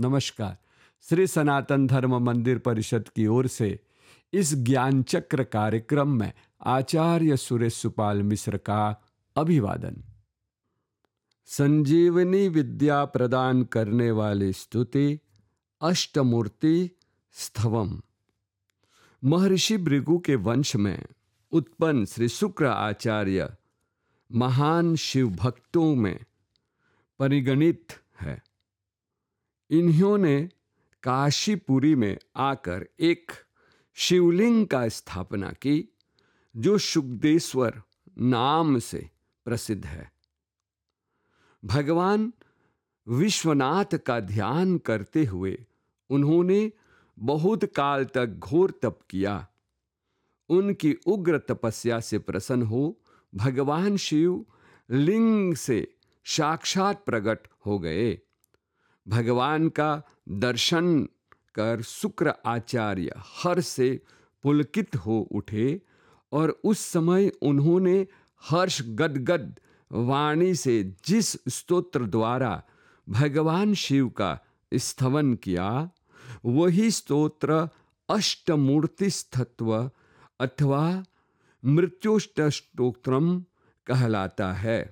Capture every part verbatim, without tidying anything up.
नमस्कार। श्री सनातन धर्म मंदिर परिषद की ओर से इस ज्ञान चक्र कार्यक्रम में आचार्य सुरेश सुपाल मिश्र का अभिवादन। संजीवनी विद्या प्रदान करने वाली स्तुति अष्टमूर्ति स्तवम। महर्षि भृगु के वंश में उत्पन्न श्री शुक्र आचार्य महान शिव भक्तों में परिगणित है। इन्होंने काशीपुरी में आकर एक शिवलिंग का स्थापना की जो शुक्देश्वर नाम से प्रसिद्ध है। भगवान विश्वनाथ का ध्यान करते हुए उन्होंने बहुत काल तक घोर तप किया। उनकी उग्र तपस्या से प्रसन्न हो भगवान शिव लिंग से साक्षात प्रकट हो गए। भगवान का दर्शन कर शुक्र आचार्य हर्ष से पुलकित हो उठे और उस समय उन्होंने हर्ष गदगद वाणी से जिस स्तोत्र द्वारा भगवान शिव का स्तवन किया वही स्तोत्र अष्टमूर्ति स्तव अथवा मृत्युष्टोत्रम कहलाता है।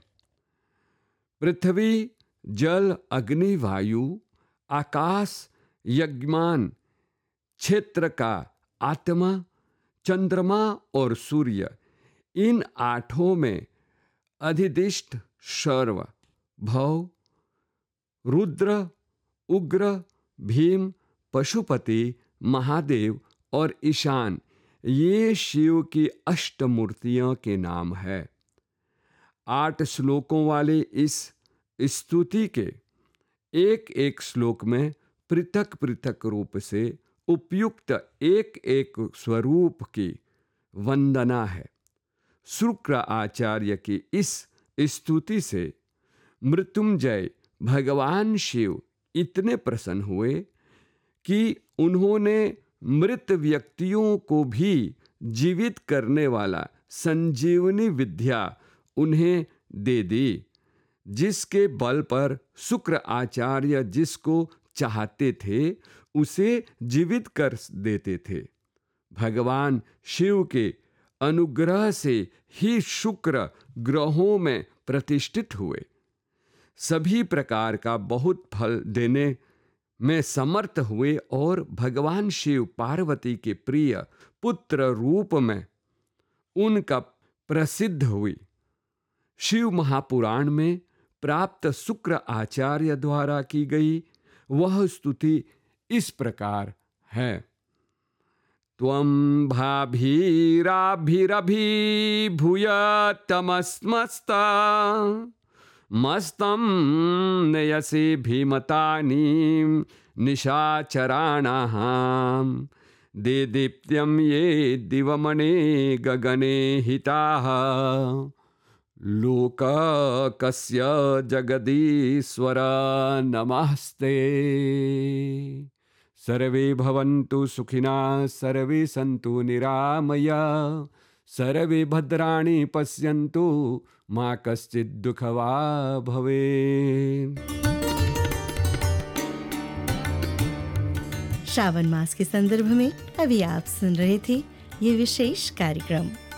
पृथ्वी, जल, अग्नि, वायु, आकाश, यज्ञमान, क्षेत्र का आत्मा, चंद्रमा और सूर्य, इन आठों में अधिदिष्ट सर्व, भव, रुद्र, उग्र, भीम, पशुपति, महादेव और ईशान, ये शिव की अष्टमूर्तियों के नाम है। आठ श्लोकों वाले इस स्तुति के एक एक श्लोक में पृथक पृथक रूप से उपयुक्त एक एक स्वरूप की वंदना है। शुक्र आचार्य की इस स्तुति से मृत्युंजय भगवान शिव इतने प्रसन्न हुए कि उन्होंने मृत व्यक्तियों को भी जीवित करने वाला संजीवनी विद्या उन्हें दे दी, जिसके बल पर शुक्र आचार्य जिसको चाहते थे उसे जीवित कर देते थे। भगवान शिव के अनुग्रह से ही शुक्र ग्रहों में प्रतिष्ठित हुए, सभी प्रकार का बहुत फल देने में समर्थ हुए और भगवान शिव पार्वती के प्रिय पुत्र रूप में उनका प्रसिद्ध हुई। शिव महापुराण में प्राप्त शुक्र आचार्य द्वारा की गई वह स्तुति इस प्रकार है। त्वं भाभीराभिरभिभूय तमस्मस्ता मस्तं नयसे भीमतानीं निशाचराणाः देदीप्त्यं ये दिवमने गगने हिताः लोकस्य जगदीश्वर नमस्ते। सर्वे भवन्तु सुखिनः, सर्वे सन्तु निरामया, सर्वे भद्राणि पश्यन्तु, मा कश्चित् दुःखभाग् भवेत्। श्रावण मास के संदर्भ में अभी आप सुन रहे थे ये विशेष कार्यक्रम।